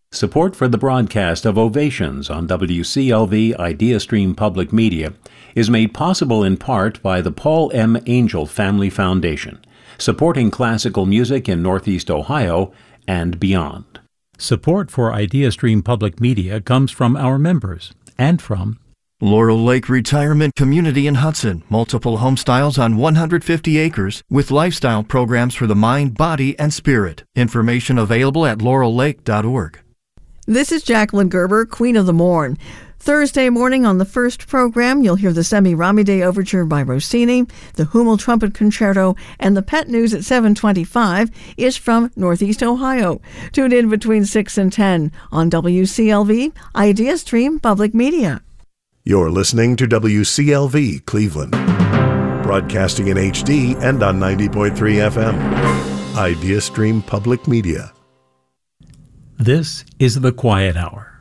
Support for the broadcast of Ovations on WCLV IdeaStream Public Media is made possible in part by the Paul M. Angel Family Foundation, supporting classical music in Northeast Ohio and beyond. Support for IdeaStream Public Media comes from our members and from Laurel Lake Retirement Community in Hudson, multiple home styles on 150 acres with lifestyle programs for the mind, body, and spirit. Information available at laurellake.org. This is Jacqueline Gerber, Queen of the Morn. Thursday morning on the first program, you'll hear the Semi-Ramide Overture by Rossini, the Hummel Trumpet Concerto, and the Pet News at 7:25 is from Northeast Ohio. Tune in between 6 and 10 on WCLV, IdeaStream Public Media. You're listening to WCLV Cleveland, broadcasting in HD and on 90.3 FM. IdeaStream Public Media. This is The Quiet Hour.